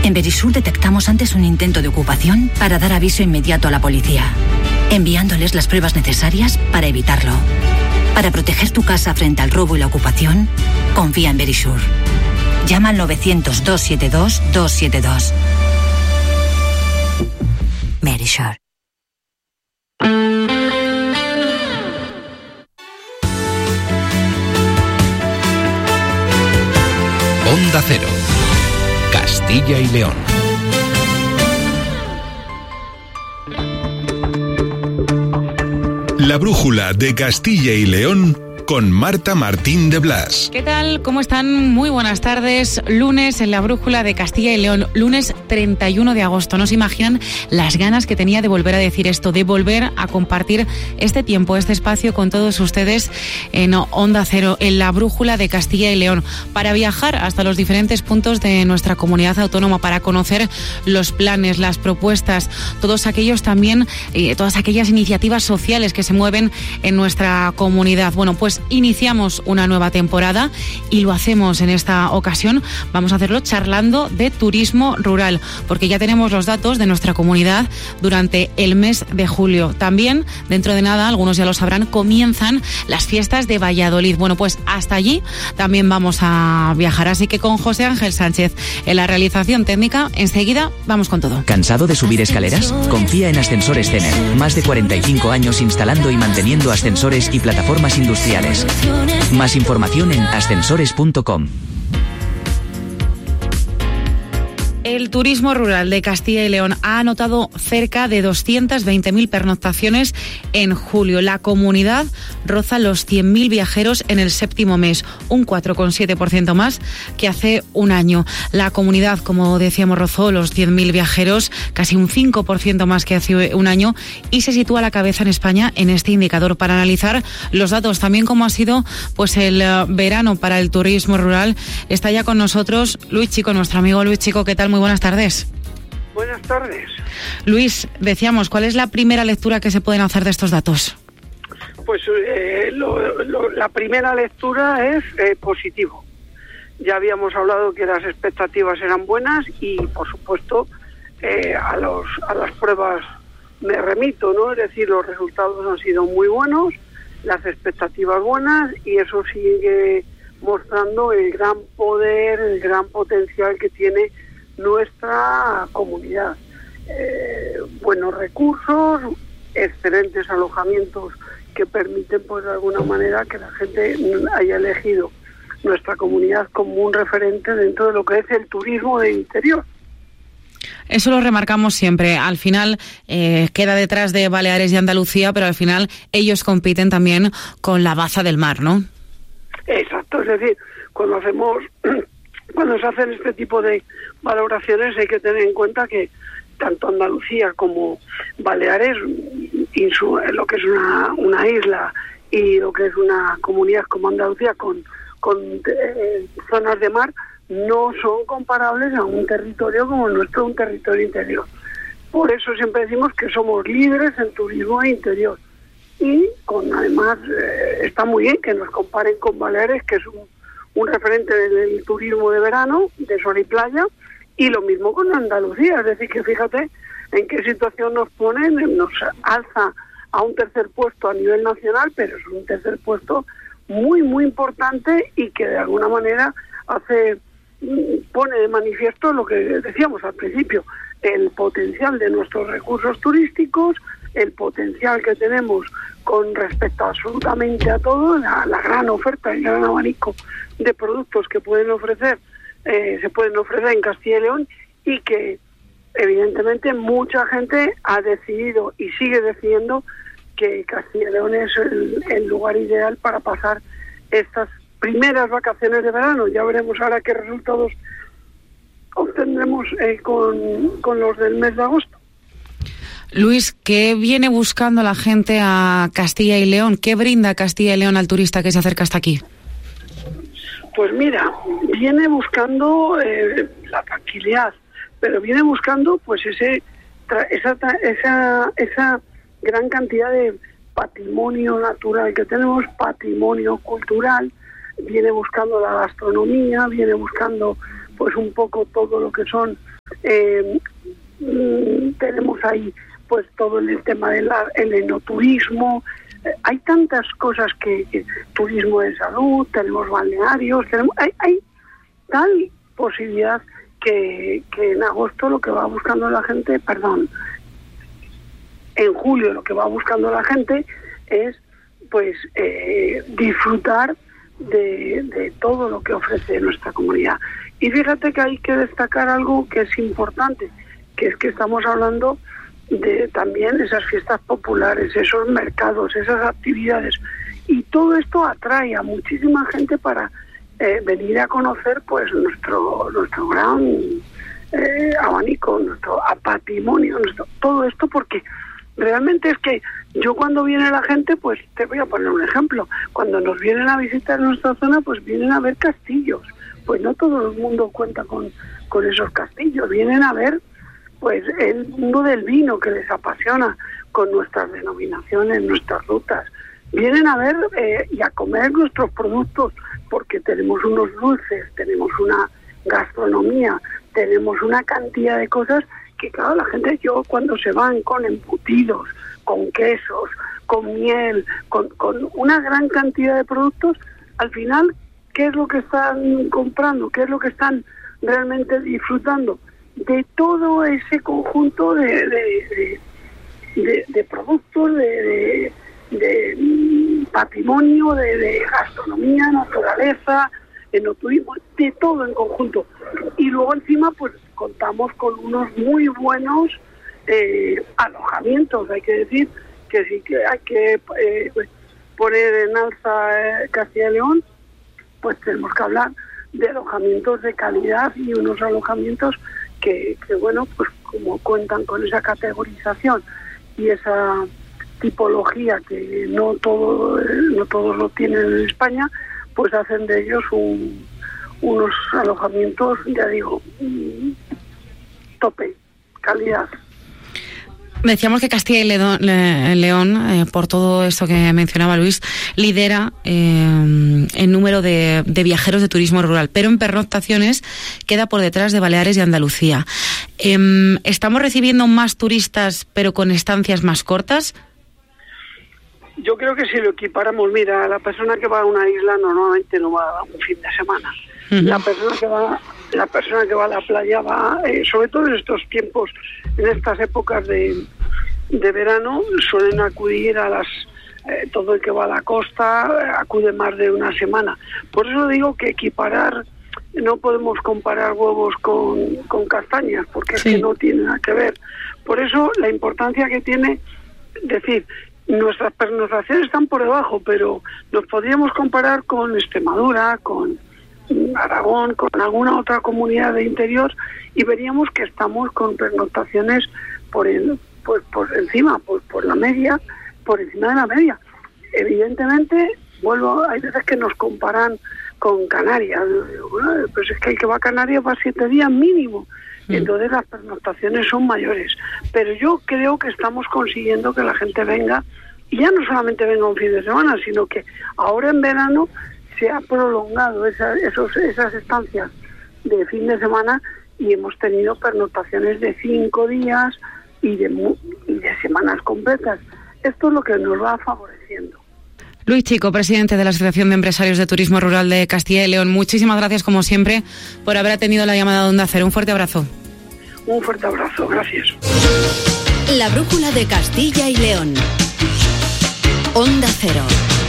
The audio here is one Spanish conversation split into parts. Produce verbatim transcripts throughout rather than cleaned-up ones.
En Verisur detectamos antes un intento de ocupación para dar aviso inmediato a la policía, enviándoles las pruebas necesarias para evitarlo. Para proteger tu casa frente al robo y la ocupación, confía en Verisur. Llama al novecientos, doscientos setenta y dos, doscientos setenta y dos. Verisur. Onda Cero, Castilla y León. La brújula de Castilla y León con Marta Martín de Blas. ¿Qué tal? ¿Cómo están? Muy buenas tardes. Lunes en la brújula de Castilla y León, lunes treinta y uno de agosto. ¿No se imaginan las ganas que tenía de volver a decir esto, de volver a compartir este tiempo, este espacio con todos ustedes en Onda Cero, en la brújula de Castilla y León, para viajar hasta los diferentes puntos de nuestra comunidad autónoma, para conocer los planes, las propuestas, todos aquellos también, eh, todas aquellas iniciativas sociales que se mueven en nuestra comunidad? Bueno, pues iniciamos una nueva temporada y lo hacemos en esta ocasión. Vamos a hacerlo charlando de turismo rural, porque ya tenemos los datos de nuestra comunidad durante el mes de julio. También, dentro de nada, algunos ya lo sabrán, comienzan las fiestas de Valladolid. Bueno, pues hasta allí también vamos a viajar. Así que con José Ángel Sánchez en la realización técnica, enseguida vamos con todo. ¿Cansado de subir escaleras? Confía en Ascensores Tener. Más de cuarenta y cinco años instalando y manteniendo ascensores y plataformas industriales. Más información en ascensores punto com. El turismo rural de Castilla y León ha anotado cerca de doscientas veinte mil pernoctaciones en julio. La comunidad roza los cien mil viajeros en el séptimo mes, un cuatro coma siete por ciento más que hace un año. La comunidad, como decíamos, rozó los cien mil viajeros, casi un cinco por ciento más que hace un año, y se sitúa a la cabeza en España en este indicador. Para analizar los datos, también cómo ha sido pues el uh, verano para el turismo rural, está ya con nosotros Luis Chico, nuestro amigo Luis Chico. ¿Qué tal? Muy buenas tardes. Buenas tardes. Luis, decíamos, ¿cuál es la primera lectura que se pueden hacer de estos datos? Pues eh, lo, lo, la primera lectura es eh, positivo. Ya habíamos hablado que las expectativas eran buenas y, por supuesto, eh, a, los, a las pruebas me remito, ¿no? Es decir, los resultados han sido muy buenos, las expectativas buenas, y eso sigue mostrando el gran poder, el gran potencial que tiene nuestra comunidad. Eh, buenos recursos, excelentes alojamientos que permiten, pues de alguna manera, que la gente haya elegido nuestra comunidad como un referente dentro de lo que es el turismo de interior. Eso lo remarcamos siempre. Al final eh, queda detrás de Baleares y Andalucía, pero al final ellos compiten también con la baza del mar, ¿no? Exacto, es decir, cuando hacemos Cuando se hacen este tipo de valoraciones hay que tener en cuenta que tanto Andalucía como Baleares, insu, lo que es una, una isla, y lo que es una comunidad como Andalucía con, con eh, zonas de mar, no son comparables a un territorio como el nuestro, un territorio interior. Por eso siempre decimos que somos líderes en turismo interior. Y con además eh, está muy bien que nos comparen con Baleares, que es un un referente del turismo de verano, de sol y playa, y lo mismo con Andalucía. Es decir, que fíjate en qué situación nos ponen, nos alza a un tercer puesto a nivel nacional, pero es un tercer puesto muy, muy importante y que de alguna manera hace, pone de manifiesto lo que decíamos al principio, el potencial de nuestros recursos turísticos, el potencial que tenemos con respecto absolutamente a todo, la, la gran oferta, el gran abanico de productos que pueden ofrecer, eh, se pueden ofrecer en Castilla y León, y que evidentemente mucha gente ha decidido y sigue decidiendo que Castilla y León es el, el lugar ideal para pasar estas primeras vacaciones de verano. Ya veremos ahora qué resultados obtendremos eh, con, con los del mes de agosto. Luis, ¿qué viene buscando la gente a Castilla y León? ¿Qué brinda Castilla y León al turista que se acerca hasta aquí? Pues mira, viene buscando eh, la tranquilidad, pero viene buscando pues ese esa esa esa gran cantidad de patrimonio natural que tenemos, patrimonio cultural, viene buscando la gastronomía, viene buscando pues un poco todo lo que son eh, mm, tenemos ahí pues todo el tema del el enoturismo, eh, hay tantas cosas que, que turismo de salud, tenemos balnearios, tenemos hay, hay tal posibilidad que, que en agosto lo que va buscando la gente, perdón, en julio lo que va buscando la gente es pues eh, disfrutar de, de todo lo que ofrece nuestra comunidad. Y fíjate que hay que destacar algo que es importante, que es que estamos hablando de también esas fiestas populares, esos mercados, esas actividades, y todo esto atrae a muchísima gente para eh, venir a conocer pues nuestro nuestro gran eh, abanico, nuestro patrimonio, nuestro, todo esto, porque realmente es que yo cuando viene la gente, pues te voy a poner un ejemplo, cuando nos vienen a visitar nuestra zona, pues vienen a ver castillos, pues no todo el mundo cuenta con, con esos castillos, vienen a ver pues el mundo del vino que les apasiona, con nuestras denominaciones, nuestras rutas, vienen a ver eh, y a comer nuestros productos, porque tenemos unos dulces, tenemos una gastronomía, tenemos una cantidad de cosas que claro, la gente, yo cuando se van con embutidos, con quesos, con miel, con, con una gran cantidad de productos, al final, ¿qué es lo que están comprando? ¿Qué es lo que están realmente disfrutando? De todo ese conjunto de, de, de, de, de productos, de, de, de patrimonio, de, de gastronomía, naturaleza, enoturismo, de todo en conjunto. Y luego encima, pues contamos con unos muy buenos eh, alojamientos. Hay que decir que sí que hay que eh, poner en alza eh, Castilla y León, pues tenemos que hablar de alojamientos de calidad y unos alojamientos que, que bueno, pues como cuentan con esa categorización y esa tipología que no todo no todos lo tienen en España, pues hacen de ellos un, unos alojamientos, ya digo, tope, calidad. Decíamos que Castilla y León, León eh, por todo esto que mencionaba Luis, lidera eh, el número de, de viajeros de turismo rural, pero en pernoctaciones queda por detrás de Baleares y Andalucía. Eh, ¿Estamos recibiendo más turistas, pero con estancias más cortas? Yo creo que si lo equiparamos, mira, la persona que va a una isla normalmente no va un fin de semana. Uh-huh. La persona que va, la persona que va a la playa va, eh, sobre todo en estos tiempos, en estas épocas de, de verano, suelen acudir a las, eh, todo el que va a la costa eh, acude más de una semana. Por eso digo que equiparar, no podemos comparar huevos con, con castañas, porque sí. Es que no tiene nada que ver. Por eso la importancia que tiene, decir, nuestras pernoctaciones están por debajo, pero nos podríamos comparar con Extremadura, con Aragón, con alguna otra comunidad de interior, y veríamos que estamos con pernoctaciones por, el, por, por encima, por, por la media, por encima de la media. Evidentemente, vuelvo, hay veces que nos comparan con Canarias, bueno, pues es que el que va a Canarias va siete días mínimo, mm. Entonces las pernoctaciones son mayores, pero yo creo que estamos consiguiendo que la gente venga, y ya no solamente venga un fin de semana, sino que ahora en verano se ha prolongado esa, esos, esas estancias de fin de semana y hemos tenido pernoctaciones de cinco días y de, y de semanas completas. Esto es lo que nos va favoreciendo. Luis Chico, presidente de la Asociación de Empresarios de Turismo Rural de Castilla y León, muchísimas gracias como siempre por haber atendido la llamada de Onda Cero. Un fuerte abrazo. Un fuerte abrazo, gracias. La brújula de Castilla y León. Onda Cero.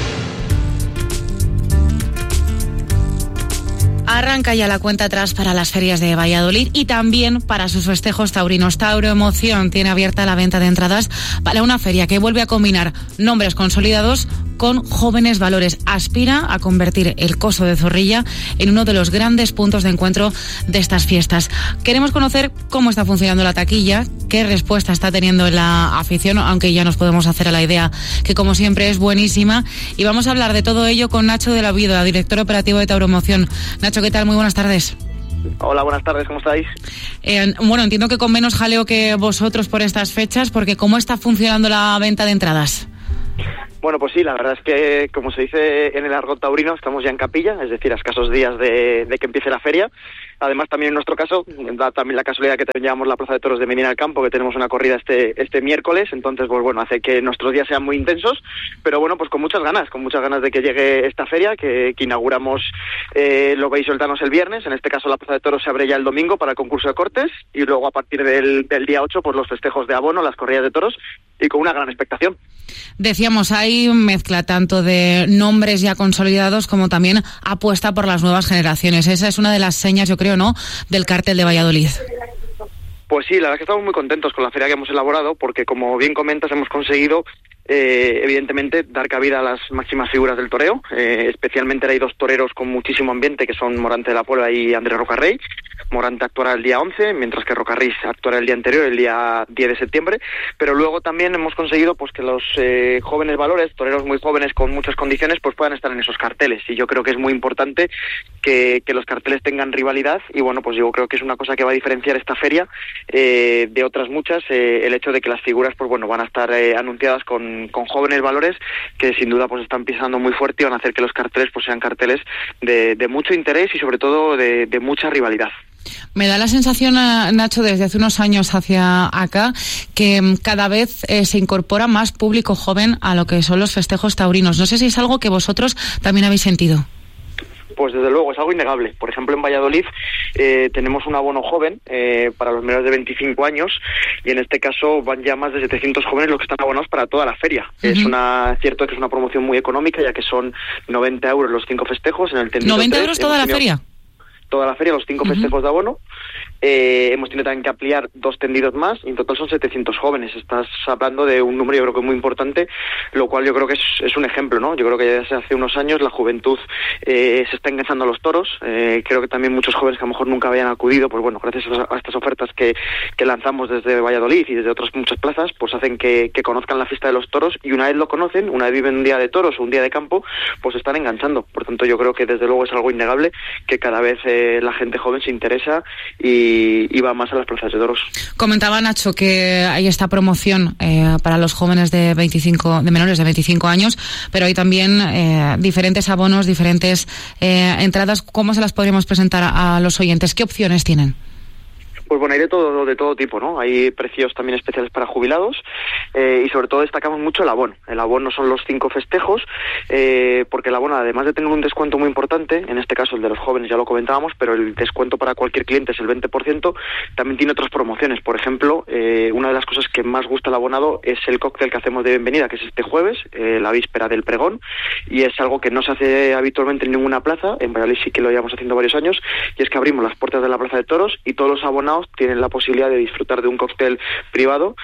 Arranca ya la cuenta atrás para las ferias de Valladolid y también para sus festejos taurinos. Tauro Emoción tiene abierta la venta de entradas para una feria que vuelve a combinar nombres consolidados con jóvenes valores. Aspira a convertir el Coso de Zorrilla en uno de los grandes puntos de encuentro de estas fiestas. Queremos conocer cómo está funcionando la taquilla, qué respuesta está teniendo la afición, aunque ya nos podemos hacer a la idea que como siempre es buenísima. Y vamos a hablar de todo ello con Nacho de la Viuda, director operativo de Tauro Emoción. Nacho, ¿qué tal? Muy buenas tardes. Hola, buenas tardes, ¿cómo estáis? Eh, bueno, entiendo que con menos jaleo que vosotros por estas fechas, porque ¿cómo está funcionando la venta de entradas? Bueno, pues sí, la verdad es que, como se dice en el argot taurino, estamos ya en capilla, es decir, a escasos días de, de que empiece la feria. Además, también en nuestro caso, da también la casualidad que llevamos la Plaza de Toros de Medina del Campo, que tenemos una corrida este este miércoles, entonces, pues bueno, hace que nuestros días sean muy intensos, pero bueno, pues con muchas ganas, con muchas ganas de que llegue esta feria, que, que inauguramos eh, los vallisoletanos el viernes, en este caso la Plaza de Toros se abre ya el domingo para el concurso de cortes, y luego a partir del, del día ocho, pues los festejos de abono, las corridas de toros, y con una gran expectación. Decíamos, hay mezcla tanto de nombres ya consolidados como también apuesta por las nuevas generaciones. Esa es una de las señas, yo creo, ¿no?, del cartel de Valladolid. Pues sí, la verdad es que estamos muy contentos con la feria que hemos elaborado, porque como bien comentas, hemos conseguido eh, evidentemente dar cabida a las máximas figuras del toreo, eh, especialmente hay dos toreros con muchísimo ambiente, que son Morante de la Puebla y Andrés Rocarrey. Morante actuará el día once, mientras que Rocarrey actuará el día anterior, el día diez de septiembre, pero luego también hemos conseguido pues que los eh, jóvenes valores, toreros muy jóvenes con muchas condiciones, pues puedan estar en esos carteles, y yo creo que es muy importante que, que los carteles tengan rivalidad, y bueno, pues yo creo que es una cosa que va a diferenciar esta feria eh, de otras muchas, eh, el hecho de que las figuras pues bueno van a estar eh, anunciadas con, con jóvenes valores que sin duda pues están pisando muy fuerte y van a hacer que los carteles pues sean carteles de, de mucho interés y sobre todo de, de mucha rivalidad. Me da la sensación, Nacho, desde hace unos años hacia acá, que cada vez eh, se incorpora más público joven a lo que son los festejos taurinos. No sé si es algo que vosotros también habéis sentido. Pues desde luego, es algo innegable. Por ejemplo, en Valladolid eh, tenemos un abono joven eh, para los menores de veinticinco años, y en este caso van ya más de setecientos jóvenes los que están abonados para toda la feria. Uh-huh. Es una cierto que es una promoción muy económica, ya que son noventa euros los cinco festejos. En el tendido ¿noventa tres, euros toda la feria? Toda la feria, los cinco uh-huh. festejos de abono. Eh, hemos tenido también que ampliar dos tendidos más, y en total son setecientos jóvenes. Estás hablando de un número, yo creo que muy importante, lo cual yo creo que es, es un ejemplo, ¿no? Yo creo que desde hace unos años la juventud eh, se está enganchando a los toros. Eh, creo que también muchos jóvenes que a lo mejor nunca habían acudido, pues bueno, gracias a, a estas ofertas que, que lanzamos desde Valladolid y desde otras muchas plazas, pues hacen que, que conozcan la fiesta de los toros, y una vez lo conocen, una vez viven un día de toros o un día de campo, pues se están enganchando. Por tanto, yo creo que desde luego es algo innegable que cada vez eh, la gente joven se interesa y, y va más a las plazas de toros. Comentaba Nacho que hay esta promoción eh, para los jóvenes de veinticinco, de menores de veinticinco años, pero hay también eh, diferentes abonos, diferentes eh, entradas. ¿Cómo se las podríamos presentar a, a los oyentes? ¿Qué opciones tienen? Pues bueno, hay de todo, de todo tipo, ¿no? Hay precios también especiales para jubilados eh, y sobre todo destacamos mucho el abono. El abono son los cinco festejos, eh, porque el abono, además de tener un descuento muy importante, en este caso el de los jóvenes ya lo comentábamos, pero el descuento para cualquier cliente es el veinte por ciento, también tiene otras promociones. Por ejemplo, eh, una de las cosas que más gusta al abonado es el cóctel que hacemos de bienvenida, que es este jueves, eh, la víspera del pregón, y es algo que no se hace habitualmente en ninguna plaza. En Valladolid sí que lo llevamos haciendo varios años, y es que abrimos las puertas de la Plaza de Toros y todos los abonados tienen la posibilidad de disfrutar de un cóctel privado.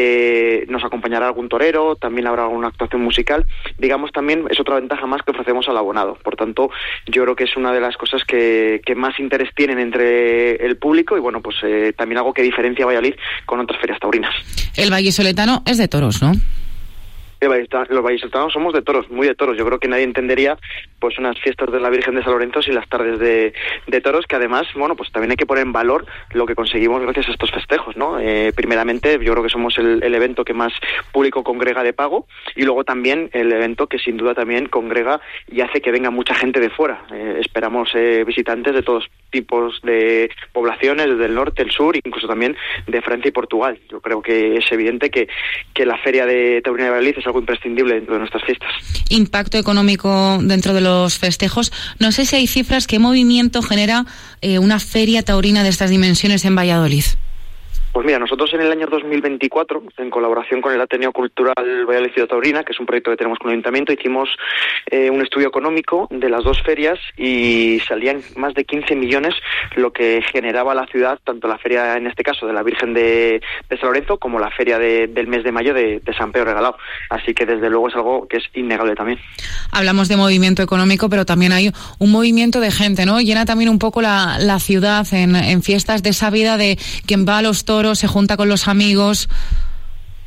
Eh, nos acompañará algún torero, también habrá alguna actuación musical. Digamos, también es otra ventaja más que ofrecemos al abonado. Por tanto, yo creo que es una de las cosas que, que más interés tienen entre el público, y bueno, pues eh, también algo que diferencia a Valladolid con otras ferias taurinas. El vallisoletano es de toros, ¿no? Los vallisoletanos somos de toros, muy de toros. Yo creo que nadie entendería pues unas fiestas de la Virgen de San Lorenzo sin las tardes de, de toros, que además, bueno, pues también hay que poner en valor lo que conseguimos gracias a estos festejos, ¿no? Eh, primeramente, yo creo que somos el, el evento que más público congrega de pago, y luego también el evento que sin duda también congrega y hace que venga mucha gente de fuera. Eh, esperamos eh, visitantes de todos tipos de poblaciones, desde el norte, el sur, incluso también de Francia y Portugal. Yo creo que es evidente que, que la Feria de Taurina de Valladolid es algo imprescindible dentro de nuestras fiestas. Impacto económico dentro de los festejos. No sé si hay cifras, ¿qué movimiento genera eh, una feria taurina de estas dimensiones en Valladolid? Pues mira, nosotros en el año dos mil veinticuatro, en colaboración con el Ateneo Cultural Valladolid Ciudad Taurina, que es un proyecto que tenemos con el Ayuntamiento, hicimos eh, un estudio económico de las dos ferias y salían más de quince millones lo que generaba la ciudad, tanto la feria, en este caso, de la Virgen de, de San Lorenzo, como la feria de, del mes de mayo de, de San Pedro Regalado. Así que desde luego es algo que es innegable también. Hablamos de movimiento económico, pero también hay un movimiento de gente, ¿no? Llena también un poco la, la ciudad en, en fiestas, de esa vida de quien va a los toros, se junta con los amigos.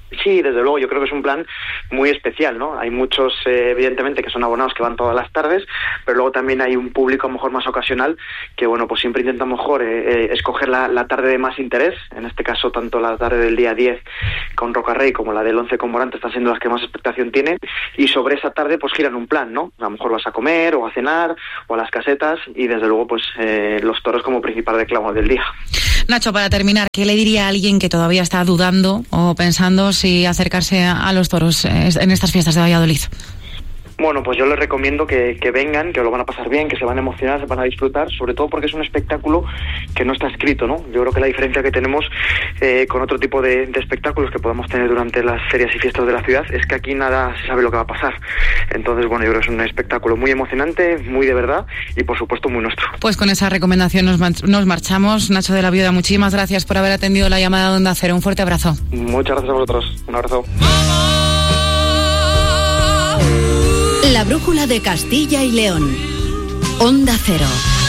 Sí, desde luego, yo creo que es un plan muy especial, ¿no? Hay muchos, eh, evidentemente, que son abonados que van todas las tardes, pero luego también hay un público a lo mejor más ocasional que, bueno, pues siempre intenta mejor eh, eh, escoger la, la tarde de más interés. En este caso, tanto la tarde del día diez con Rocarrey como la del once con Morante están siendo las que más expectación tienen, y sobre esa tarde pues giran un plan, ¿no? A lo mejor vas a comer o a cenar o a las casetas, y desde luego pues eh, los toros como principal reclamo del día. Nacho, para terminar, ¿qué le diría a alguien que todavía está dudando o pensando si acercarse a los toros en estas fiestas de Valladolid? Bueno, pues yo les recomiendo que, que vengan, que lo van a pasar bien, que se van a emocionar, se van a disfrutar, sobre todo porque es un espectáculo que no está escrito, ¿no? Yo creo que la diferencia que tenemos eh, con otro tipo de, de espectáculos que podamos tener durante las ferias y fiestas de la ciudad es que aquí nada se sabe lo que va a pasar. Entonces, bueno, yo creo que es un espectáculo muy emocionante, muy de verdad y, por supuesto, muy nuestro. Pues con esa recomendación nos, nos marchamos. Nacho de la Viuda, muchísimas gracias por haber atendido la llamada de Onda Cero. Un fuerte abrazo. Muchas gracias a vosotros. Un abrazo. La brújula de Castilla y León. Onda Cero.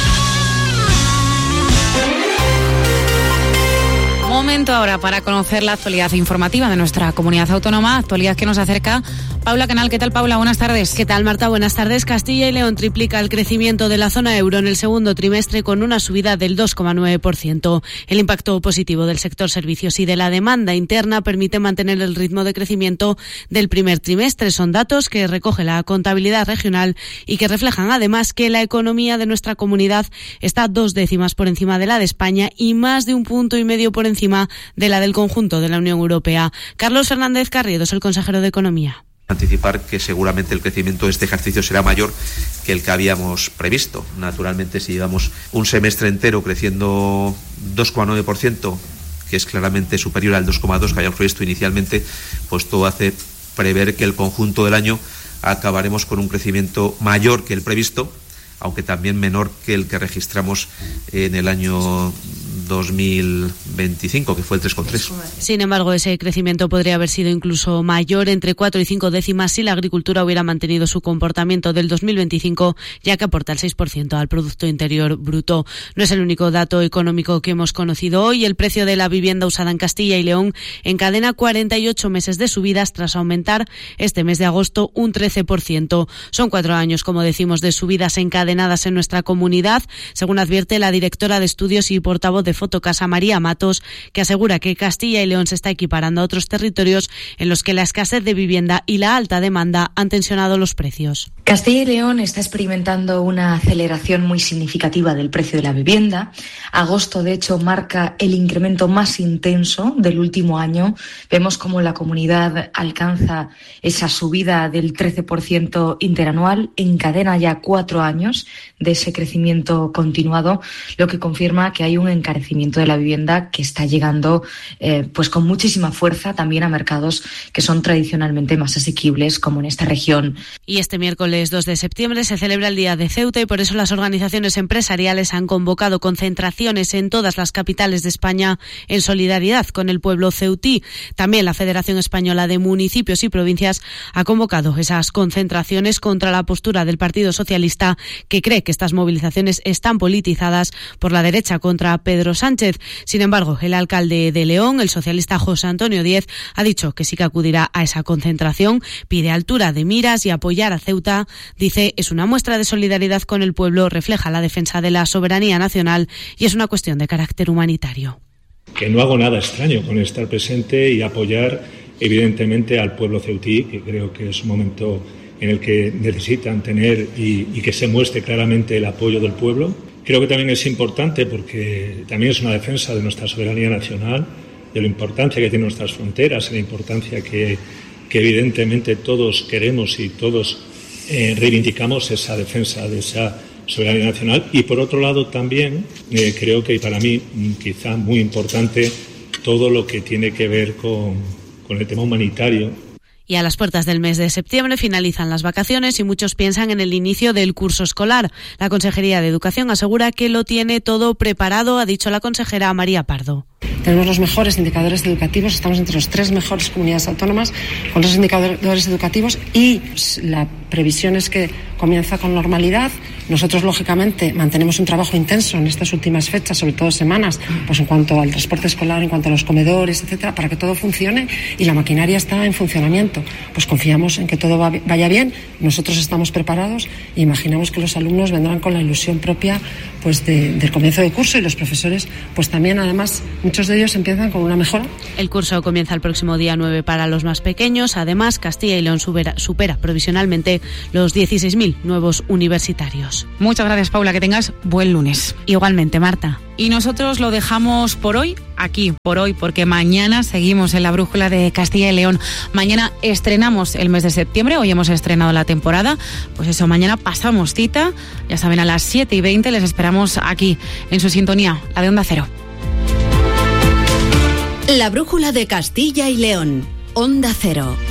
Momento ahora para conocer la actualidad informativa de nuestra comunidad autónoma, actualidad que nos acerca Paula Canal. ¿Qué tal, Paula? Buenas tardes. ¿Qué tal, Marta? Buenas tardes. Castilla y León triplica el crecimiento de la zona euro en el segundo trimestre con una subida del dos coma nueve por ciento. El impacto positivo del sector servicios y de la demanda interna permite mantener el ritmo de crecimiento del primer trimestre. Son datos que recoge la contabilidad regional y que reflejan además que la economía de nuestra comunidad está dos décimas por encima de la de España y más de un punto y medio por encima de la del conjunto de la Unión Europea. Carlos Fernández Carriedo es el consejero de Economía. Anticipar que seguramente el crecimiento de este ejercicio será mayor que el que habíamos previsto. Naturalmente, si llevamos un semestre entero creciendo dos coma nueve por ciento, que es claramente superior al dos coma dos por ciento que habíamos previsto inicialmente, pues todo hace prever que el conjunto del año acabaremos con un crecimiento mayor que el previsto, aunque también menor que el que registramos en el año dos mil veinticinco, que fue el tres coma tres. Sin embargo, ese crecimiento podría haber sido incluso mayor, entre cuatro y cinco décimas, si la agricultura hubiera mantenido su comportamiento del dos mil veinticinco, ya que aporta el seis por ciento al Producto Interior Bruto. No es el único dato económico que hemos conocido hoy. El precio de la vivienda usada en Castilla y León encadena cuarenta y ocho meses de subidas tras aumentar este mes de agosto un trece por ciento. Son cuatro años, como decimos, de subidas encadenadas en nuestra comunidad, según advierte la directora de estudios y portavoz de Fotocasa, María Matos, que asegura que Castilla y León se está equiparando a otros territorios en los que la escasez de vivienda y la alta demanda han tensionado los precios. Castilla y León está experimentando una aceleración muy significativa del precio de la vivienda. Agosto, de hecho, marca el incremento más intenso del último año. Vemos cómo la comunidad alcanza esa subida del trece por ciento interanual, encadena ya cuatro años de ese crecimiento continuado, lo que confirma que hay un encarecimiento de la vivienda que está llegando eh, pues con muchísima fuerza también a mercados que son tradicionalmente más asequibles, como en esta región. Y este miércoles dos de septiembre se celebra el Día de Ceuta y por eso las organizaciones empresariales han convocado concentraciones en todas las capitales de España en solidaridad con el pueblo ceutí. También la Federación Española de Municipios y Provincias ha convocado esas concentraciones contra la postura del Partido Socialista, que cree que estas movilizaciones están politizadas por la derecha contra Pedro Sánchez. Sin embargo, el alcalde de León, el socialista José Antonio Díez, ha dicho que sí que acudirá a esa concentración, pide altura de miras y apoyar a Ceuta. Dice, es una muestra de solidaridad con el pueblo, refleja la defensa de la soberanía nacional y es una cuestión de carácter humanitario. Que no hago nada extraño con estar presente y apoyar evidentemente al pueblo ceutí, que creo que es un momento en el que necesitan tener y, y que se muestre claramente el apoyo del pueblo. Creo que también es importante porque también es una defensa de nuestra soberanía nacional, de la importancia que tienen nuestras fronteras, de la importancia que, que evidentemente todos queremos y todos eh, reivindicamos esa defensa de esa soberanía nacional. Y por otro lado también eh, creo que para mí quizá muy importante todo lo que tiene que ver con, con el tema humanitario. Y a las puertas del mes de septiembre finalizan las vacaciones y muchos piensan en el inicio del curso escolar. La Consejería de Educación asegura que lo tiene todo preparado, ha dicho la consejera María Pardo. Tenemos los mejores indicadores educativos, estamos entre las tres mejores comunidades autónomas con los indicadores educativos y la previsión es que comienza con normalidad Nosotros, lógicamente, mantenemos un trabajo intenso en estas últimas fechas, sobre todo semanas, pues en cuanto al transporte escolar, en cuanto a los comedores, etcétera, para que todo funcione, y la maquinaria está en funcionamiento. Pues confiamos en que todo va, vaya bien, nosotros estamos preparados e imaginamos que los alumnos vendrán con la ilusión propia pues de, del comienzo de curso, y los profesores pues también, además, muchos de ellos empiezan con una mejora. El curso comienza el próximo día nueve para los más pequeños. Además, Castilla y León supera, supera provisionalmente los dieciséis mil nuevos universitarios. Muchas gracias, Paula, que tengas buen lunes. Igualmente, Marta. Y nosotros lo dejamos por hoy, aquí, por hoy, porque mañana seguimos en la Brújula de Castilla y León. Mañana estrenamos el mes de septiembre, hoy hemos estrenado la temporada. Pues eso, mañana pasamos cita, ya saben, a las siete y veinte les esperamos aquí, en su sintonía, la de Onda Cero. La Brújula de Castilla y León, Onda Cero.